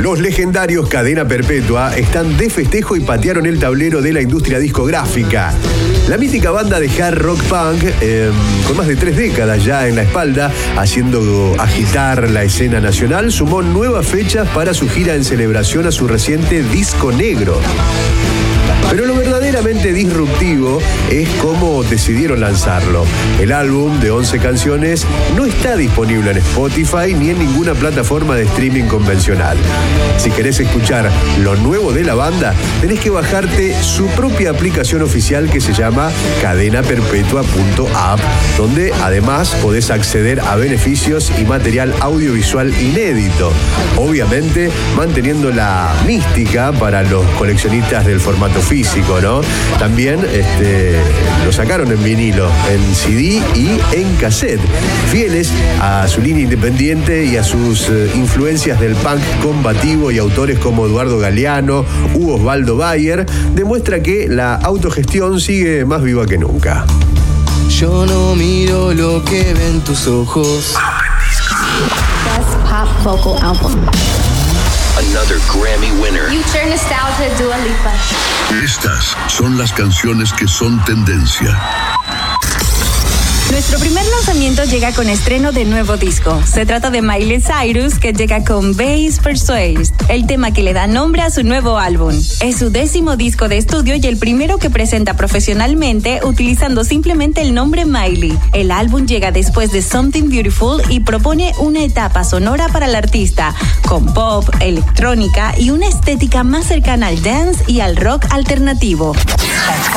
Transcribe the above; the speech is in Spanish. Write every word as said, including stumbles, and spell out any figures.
Los legendarios Cadena Perpetua están de festejo y patearon el tablero de la industria discográfica. La mítica banda de hard rock punk, eh, con más de tres décadas ya en la espalda, haciendo agitar la escena nacional, sumó nuevas fechas para su gira en celebración a su reciente disco negro. Pero lo verdaderamente disruptivo es cómo decidieron lanzarlo. El álbum de once canciones no está disponible en Spotify ni en ninguna plataforma de streaming convencional. Si querés escuchar lo nuevo de la banda, tenés que bajarte su propia aplicación oficial que se llama cadena perpetua punto app, donde además podés acceder a beneficios y material audiovisual inédito. Obviamente manteniendo la mística para los coleccionistas del formato físico, ¿no? También este, lo sacaron en vinilo, en C D y en cassette. Fieles a su línea independiente y a sus eh, influencias del punk combativo y autores como Eduardo Galeano u Osvaldo Bayer, demuestra que la autogestión sigue más viva que nunca. Yo no miro lo que ven tus ojos. Best pop vocal album. Another Grammy winner. Future Nostalgia, Dua Lipa. Estas son las canciones que son tendencia. Nuestro primer lanzamiento llega con estreno de nuevo disco. Se trata de Miley Cyrus, que llega con Bass Persuade, el tema que le da nombre a su nuevo álbum. Es su décimo disco de estudio y el primero que presenta profesionalmente utilizando simplemente el nombre Miley. El álbum llega después de Something Beautiful y propone una etapa sonora para el artista, con pop, electrónica y una estética más cercana al dance y al rock alternativo. Let's go.